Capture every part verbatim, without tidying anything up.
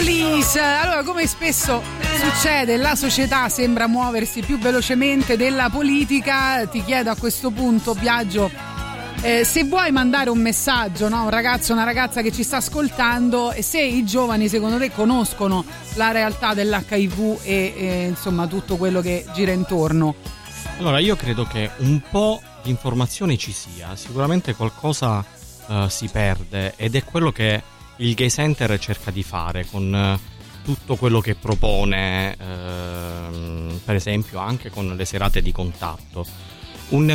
Police. Allora, come spesso succede, la società sembra muoversi più velocemente della politica. Ti chiedo a questo punto, Biagio, eh, se vuoi mandare un messaggio, no? Un ragazzo, una ragazza che ci sta ascoltando, e se i giovani secondo te conoscono la realtà dell'H I V e eh, insomma tutto quello che gira intorno. Allora, io credo che un po' di informazione ci sia, sicuramente qualcosa uh, si perde, ed è quello che il Gay Center cerca di fare con uh, tutto quello che propone, uh, per esempio anche con le serate di contatto. Un,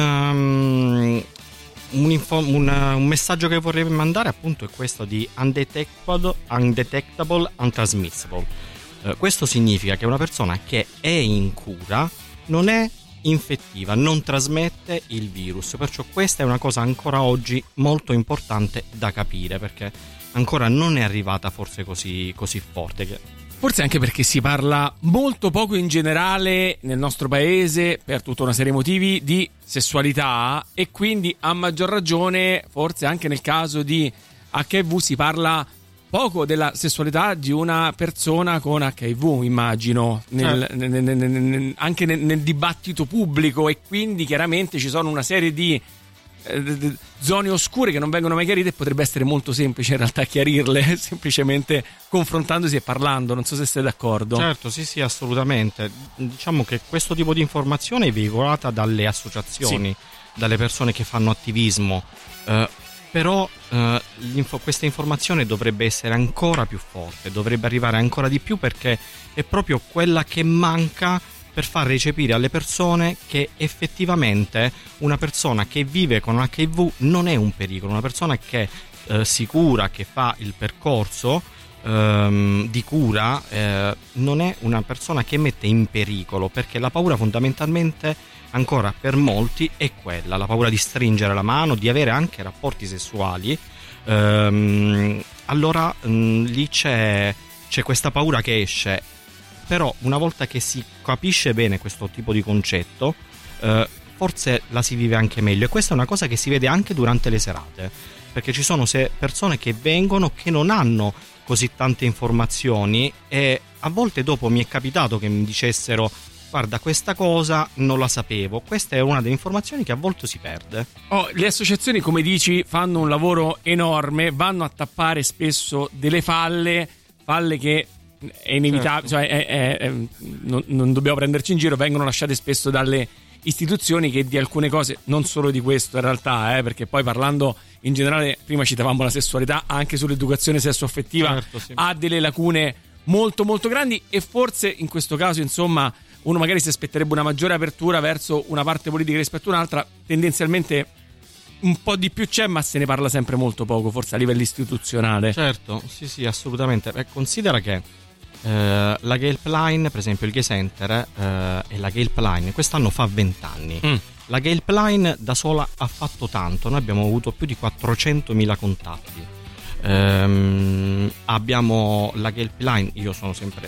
um, un, info, un, uh, un messaggio che vorrei mandare appunto è questo di undetectable, undetectable untransmissible. Uh, questo significa che una persona che è in cura non è infettiva, non trasmette il virus, perciò questa è una cosa ancora oggi molto importante da capire, perché ancora non è arrivata forse così, così forte. Che... Forse anche perché si parla molto poco in generale nel nostro paese, per tutta una serie di motivi, di sessualità, e quindi a maggior ragione forse anche nel caso di H I V si parla poco della sessualità di una persona con H I V, immagino, nel, certo. nel, nel, nel, anche nel, nel dibattito pubblico, e quindi chiaramente ci sono una serie di eh, zone oscure che non vengono mai chiarite, e potrebbe essere molto semplice in realtà chiarirle semplicemente confrontandosi e parlando. Non so se sei d'accordo. Certo, sì sì, assolutamente. Diciamo che questo tipo di informazione è veicolata dalle associazioni, sì, dalle persone che fanno attivismo, eh, però eh, questa informazione dovrebbe essere ancora più forte, dovrebbe arrivare ancora di più, perché è proprio quella che manca per far recepire alle persone che effettivamente una persona che vive con H I V non è un pericolo, una persona che eh, si cura, che fa il percorso ehm, di cura, eh, non è una persona che mette in pericolo, perché la paura fondamentalmente ancora per molti è quella, la paura di stringere la mano, di avere anche rapporti sessuali. Ehm, allora mh, lì c'è, c'è questa paura che esce, però una volta che si capisce bene questo tipo di concetto, eh, forse la si vive anche meglio, e questa è una cosa che si vede anche durante le serate, perché ci sono se persone che vengono che non hanno così tante informazioni, e a volte dopo mi è capitato che mi dicessero: guarda, questa cosa non la sapevo. Questa è una delle informazioni che a volte si perde. Oh, le associazioni, come dici, fanno un lavoro enorme, vanno a tappare spesso delle falle, falle che è inevitabile, certo, cioè è, è, è, non, non dobbiamo prenderci in giro, vengono lasciate spesso dalle istituzioni che di alcune cose, non solo di questo in realtà, eh, perché poi parlando in generale, prima citavamo la sessualità, anche sull'educazione sessuaffettiva, certo, sì, ha delle lacune molto molto grandi, e forse in questo caso, insomma, uno magari si aspetterebbe una maggiore apertura verso una parte politica rispetto a un'altra. Tendenzialmente un po' di più c'è, ma se ne parla sempre molto poco, forse a livello istituzionale. Certo, sì sì, assolutamente. Beh, considera che eh, la Gay Helpline, per esempio il Gay Center eh, e la Gay Helpline quest'anno fa vent'anni. Mm. La Gay Helpline da sola ha fatto tanto, noi abbiamo avuto più di quattrocentomila contatti. Um, abbiamo la Gay Helpline, io sono sempre